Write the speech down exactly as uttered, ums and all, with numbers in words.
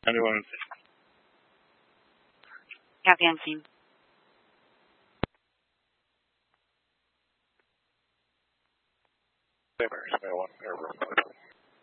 ninety-one. Copy on scene. Same area, one, air